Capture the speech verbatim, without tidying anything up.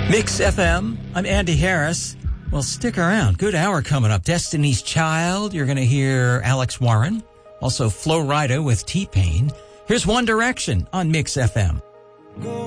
Mix F M, I'm Andy Harris. Well, stick around. Good hour coming up. Destiny's Child, you're going to hear Alex Warren. Also, Flo Rida with T-Pain. Here's One Direction on Mix F M.